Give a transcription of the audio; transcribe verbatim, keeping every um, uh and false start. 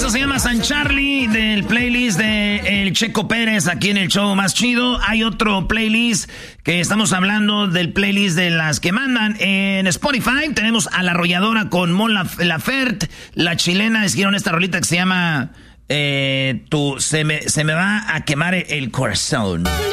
Esto se llama San Charlie, del playlist de El Checo Pérez aquí en el show más chido. Hay otro playlist que estamos hablando del playlist de las que mandan en Spotify. Tenemos a La Arrolladora con Mon Laferte. La chilena escribieron esta rolita que se llama eh, tu, se, me, se me va a quemar el corazón.